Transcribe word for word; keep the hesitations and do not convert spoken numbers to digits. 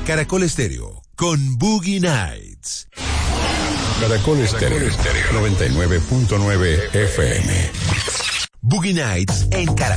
Caracol Estéreo con Boogie Nights. Caracol Estéreo noventa y nueve punto nueve F M. Boogie Nights en Caracol.